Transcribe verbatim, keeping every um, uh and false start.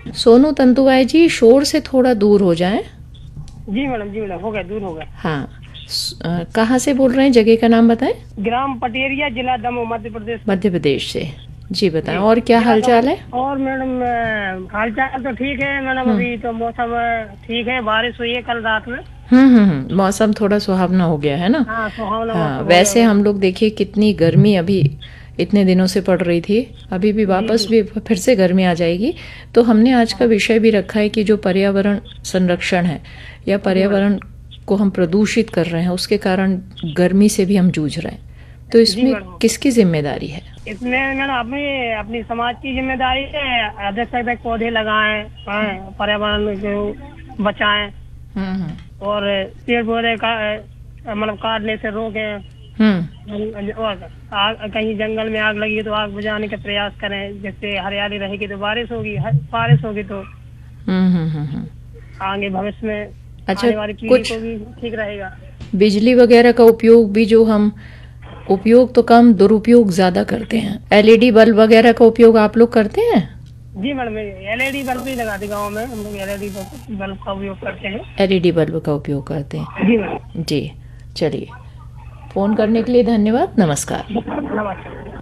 सोनू तंतुवाय जी, शोर से थोड़ा दूर हो जाएं। जी मैडम, जी मैडम, हो गया, दूर हो गया। हाँ, स- अ, कहाँ से बोल रहे हैं? जगह का नाम बताएं। ग्राम पटेरिया, जिला दमोह, मध्य प्रदेश। मध्य प्रदेश से। जी बताएं, जी, और क्या जिला हालचाल है? दमोह। और मैडम अ, हालचाल तो ठीक है मैडम, हम्म अभी तो मौसम अ, ठीक है, बारिश हुई है कल रात में। हम्म हम्म हम्म, मौसम थोड़ा सुहावना हो गया है ना। हाँ, सुहावना हाँ, मौसम हो गया वैसे मैडम। हम लोग देखिए कितनी गर्मी अभी इतने दिनों से पड़ रही थी, अभी भी जी वापस जी। भी फिर से गर्मी आ जाएगी। तो हमने आज का हाँ, विषय भी रखा है कि जो पर्यावरण संरक्षण है या जी मैडम। पर्यावरण को हम प्रदूषित कर रहे हैं, उसके कारण गर्मी से भी हम जूझ रहे हैं। तो जी इसमें मैडम, किसकी जिम्मेदारी है? इसमें मैडम अपनी अपनी समाज की जिम्मेदारी है। अधिक से अधिक पौधे लगाएं, हाँ, पर्यावरण को बचाएं हम्म हम्म और पेड़ पौधे का अ, मतलब काटने से रोकें। हम्म और आग, कहीं जंगल में आग लगी है तो आग बुझाने का प्रयास करें, जिससे हरियाली रहेगी तो बारिश होगी, ह- बारिश होगी तो हम्म हम्म हम्म हम्म। आगे भविष्य में अच्छा, आने वाली पीढ़ी कुछ को भी ठीक रहेगा। बिजली वगैरह का उपयोग भी, जो हम उपयोग तो कम दुरुपयोग ज़्यादा करते हैं, एलईडी बल्ब वगैरह का उपयोग आप लोग करते हैं? जी मैडम, एलईडी बल्ब ही लगाते गाँव में, हम लोग एलईडी बल्ब का उपयोग करते हैं। एलईडी बल्ब का उपयोग करते हैं। जी मैडम। जी, चलिए, फ़ोन करने के लिए धन्यवाद, नमस्कार। नमस्कार।